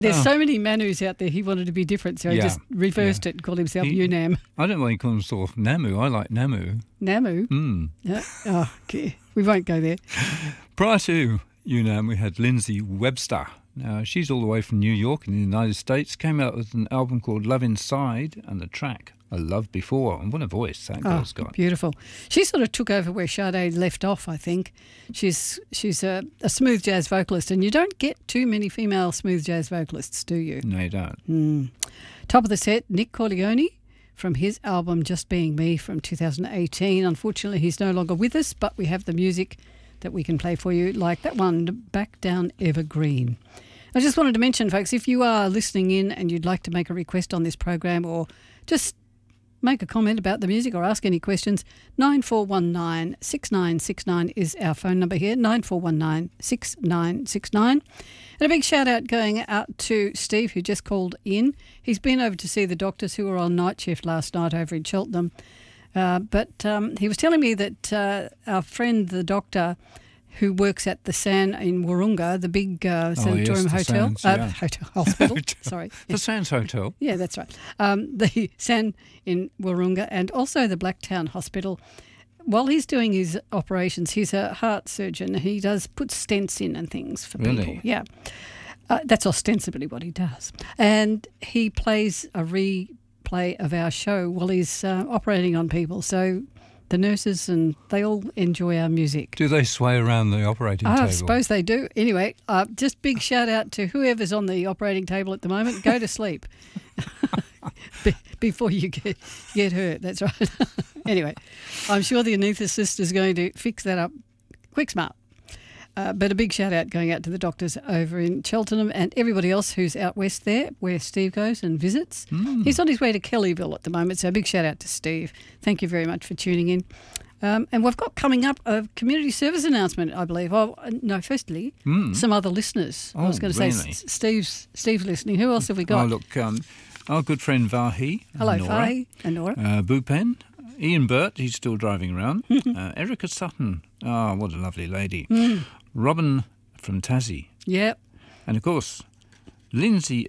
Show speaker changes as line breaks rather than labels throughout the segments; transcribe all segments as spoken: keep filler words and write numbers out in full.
There's
Oh.
so many Manus out there. He wanted to be different, so he
Yeah,
just reversed
yeah.
it and called himself
He-
Unam.
I don't know why he calls himself Namu. I like Namu.
Namu?
Mm.
Yeah. Oh, okay. We won't go there.
Prior to Unam, we had Lindsay Webster. Now, she's all the way from New York in the United States, came out with an album called Love Inside and the track I Loved Before. And what a voice that
Oh,
girl's got.
beautiful. She sort of took over where Sade left off, I think. She's she's a, a smooth jazz vocalist, and you don't get too many female smooth jazz vocalists, do you?
No, you don't.
Mm. Top of the set, Nick Corleone from his album Just Being Me from two thousand eighteen. Unfortunately, he's no longer with us, but we have the music that we can play for you, like that one, Back Down Evergreen. I just wanted to mention, folks, if you are listening in and you'd like to make a request on this program or just make a comment about the music or ask any questions, nine four one nine, six nine six nine is our phone number here, nine four one nine, six nine six nine. And a big shout out going out to Steve, who just called in. He's been over to see the doctors who were on night shift last night over in Cheltenham. Uh, but um, he was telling me that uh, our friend, the doctor, who works at the San in Wahroonga, the big uh, sanatorium
yes, the
hotel,
Sands,
uh,
yeah.
hotel, hospital, sorry.
The Sands Hotel.
Yeah, that's right. Um, the San in Wahroonga and also the Blacktown Hospital. While he's doing his operations, he's a heart surgeon. He does put stents in and things for
Really?
people. Yeah. Uh, that's ostensibly what he does. And he plays a replay of our show while he's uh, operating on people. So the nurses and they all enjoy our music.
Do they sway around the operating
Oh,
table?
I suppose they do. Anyway, uh, just big shout out to whoever's on the operating table at the moment. Go to sleep Be- before you get get hurt. That's right. Anyway, I'm sure the anaesthetist is going to fix that up quick smart. Uh, but a big shout out going out to the doctors over in Cheltenham and everybody else who's out west there where Steve goes and visits.
Mm.
He's on his way to Kellyville at the moment, so a big shout out to Steve. Thank you very much for tuning in. Um, and we've got coming up a community service announcement, I believe. Oh, no, firstly,
Mm.
some other listeners. I
Oh,
was going to say
really?
S- Steve's Steve's listening. Who else have we got?
Oh, look, um, our good friend Vahi.
Hello,
Nora,
Fahi and Nora.
Uh, Bupen, Ian Burt, he's still driving around. uh, Erica Sutton, oh, what a lovely lady.
Mm.
Robin from Tassie.
Yep.
And, of course, Lindsay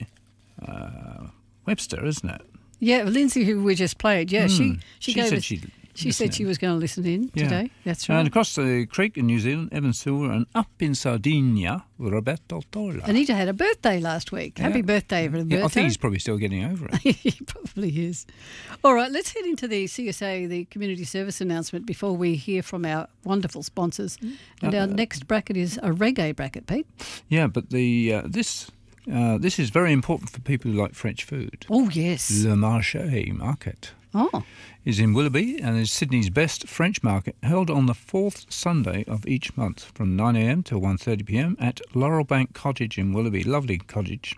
uh, Webster, isn't it?
Yeah, Lindsay, who we just played. Yeah, she
Mm.
she,
She
gave
said
us,
she'd
she
listen
said she
in.
was going to listen in
Yeah.
today. That's right.
And across the creek in New Zealand, Evan Silver, and up in Sardinia, Roberto Tola.
Anita had a birthday last week.
Yeah.
Happy birthday, Roberto.
Yeah, I think he's probably still getting over it.
He probably is. All right, let's head into the C S A, the community service announcement, before we hear from our wonderful sponsors. And
Uh,
our next bracket is a reggae bracket, Pete.
Yeah, but the uh, this uh, this is very important for people who like French food.
Oh, yes.
Le Marché Market
Oh,
is in Willoughby and is Sydney's best French market, held on the fourth Sunday of each month from nine a m till one thirty p m at Laurelbank Cottage in Willoughby. Lovely cottage.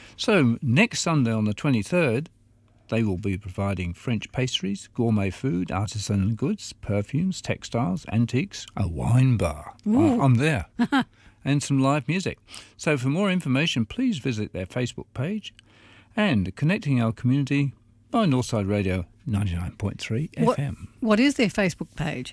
So next Sunday on the twenty-third, they will be providing French pastries, gourmet food, artisan goods, perfumes, textiles, antiques, a wine bar.
Ooh.
I- I'm there. And some live music. So for more information, please visit their Facebook page and connecting our community by Northside Radio ninety-nine point three
What-
F M.
what is their Facebook page?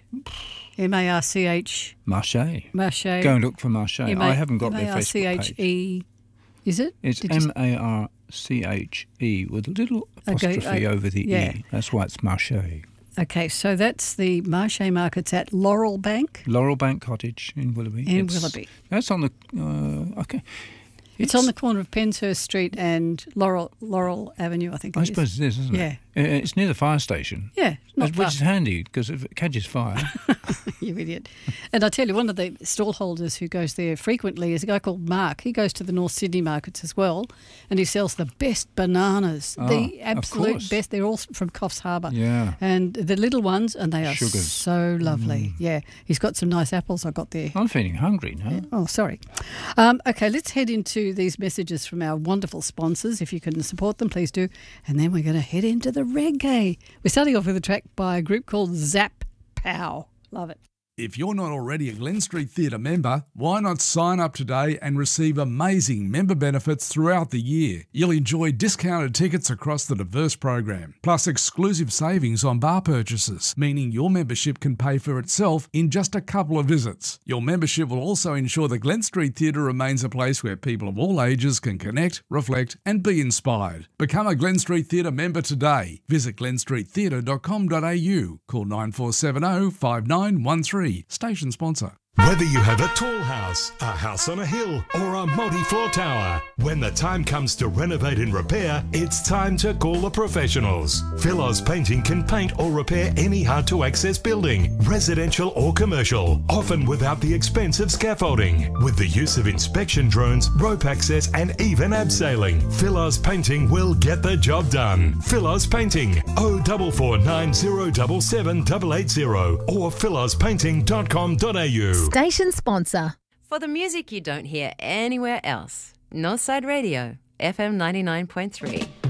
M A R C H
Marché.
Marché.
Go and look for Marché.
M A-
I haven't got their Facebook page.
M A R C H E. Is it?
It's
Did you s-
M A R C H E with a little
Okay,
apostrophe
uh,
over the
yeah.
E. That's why it's Marché.
Okay, so that's the Marché Markets at Laurel Bank
Laurelbank Cottage in Willoughby.
in
It's-
Willoughby.
That's on the... Uh, okay.
It's, on the corner of Penshurst Street and Laurel Laurel Avenue, I think it
I
is.
suppose it is, isn't
Yeah.
it? Uh, It's near the fire station.
Yeah, not
Which
far.
is handy because if it catches fire...
You idiot. And I tell you, one of the stallholders who goes there frequently is a guy called Mark. He goes to the North Sydney markets as well, and he sells the best bananas,
Oh,
the
of
absolute
course.
best. They're all from Coffs Harbour.
Yeah.
And the little ones, and they are
Sugars.
so lovely. Yeah, he's got some nice apples I got there.
I'm feeling hungry now.
Oh, sorry. Um, okay, let's head into these messages from our wonderful sponsors. If you can support them, please do. And then we're going to head into the reggae. We're starting off with a track by a group called Zap Pow. Love it.
If you're not already a Glen Street Theatre member, why not sign up today and receive amazing member benefits throughout the year? You'll enjoy discounted tickets across the diverse program, plus exclusive savings on bar purchases, meaning your membership can pay for itself in just a couple of visits. Your membership will also ensure the Glen Street Theatre remains a place where people of all ages can connect, reflect and be inspired. Become a Glen Street Theatre member today. Visit glen street theatre dot com dot a u. Call nine four seven zero, five nine one three. Station sponsor.
Whether you have a tall house, a house on a hill, or a multi-floor tower, when the time comes to renovate and repair, it's time to call the professionals. Philos Painting can paint or repair any hard-to-access building, residential or commercial, often without the expense of scaffolding. With the use of inspection drones, rope access, and even abseiling, Philos Painting will get the job done. Philos Painting, oh four four nine zero seven seven eight eight zero or philos painting dot com dot a u.
Station sponsor.
For the music you don't hear anywhere else, Northside Radio, F M ninety-nine point three.